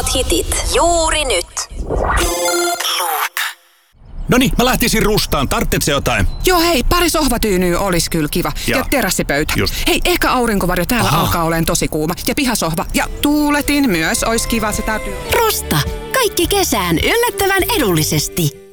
parhaat hitit juuri nyt. Noniin, mä lähtisin rustaan. Tarvitsetko jotain? Joo hei, pari sohvatyynyä olisi kyllä kiva. Ja terassipöytä. Just. Hei, ehkä aurinkovarjo, täällä alkaa olemaan tosi kuuma. Ja pihasohva. Ja tuuletin myös, olisi kiva, se täytyy. Rusta. Kaikki kesään yllättävän edullisesti.